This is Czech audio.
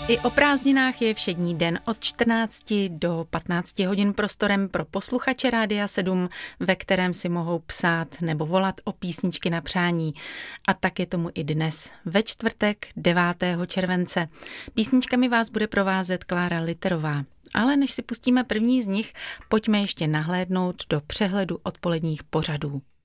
I o prázdninách je všední den od 14 do 15 hodin prostorem pro posluchače Rádia 7, ve kterém si mohou psát nebo volat o písničky na přání. A tak je tomu i dnes, ve čtvrtek 9. července. Písničkami vás bude provázet Klára Literová. Ale než si pustíme první z nich, pojďme ještě nahlédnout do přehledu odpoledních pořadů.